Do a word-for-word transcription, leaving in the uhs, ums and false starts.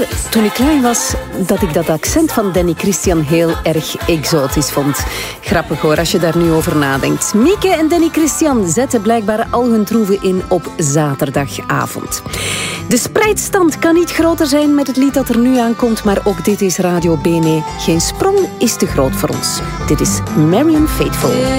toen ik klein was dat ik dat accent van Danny Christian heel erg exotisch vond. Grappig hoor, als je daar nu over nadenkt. Mieke en Danny Christian zetten blijkbaar al hun troeven in op zaterdagavond. De spreidstand kan niet groter zijn met het lied dat er nu aankomt, maar ook dit is Radio Bene. Geen sprong is te groot voor ons. Dit is Marianne Faithfull.